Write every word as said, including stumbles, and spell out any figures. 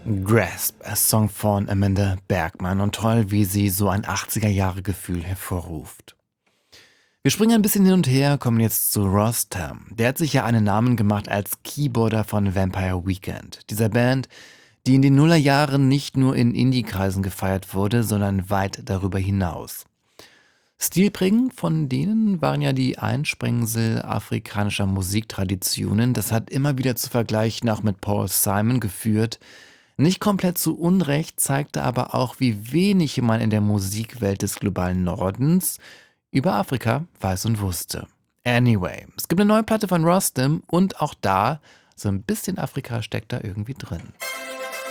Grasp, ein Song von Amanda Bergmann und toll, wie sie so ein achtziger-Jahre-Gefühl hervorruft. Wir springen ein bisschen hin und her, kommen jetzt zu Rostam. Der hat sich ja einen Namen gemacht als Keyboarder von Vampire Weekend, dieser Band, die in den Nullerjahren nicht nur in Indie-Kreisen gefeiert wurde, sondern weit darüber hinaus. Stilprägend von denen waren ja die Einsprengsel afrikanischer Musiktraditionen. Das hat immer wieder zu Vergleichen auch mit Paul Simon geführt. Nicht komplett zu Unrecht zeigte aber auch, wie wenig man in der Musikwelt des globalen Nordens über Afrika weiß und wusste. Anyway, es gibt eine neue Platte von Rostam und auch da, so ein bisschen Afrika steckt da irgendwie drin.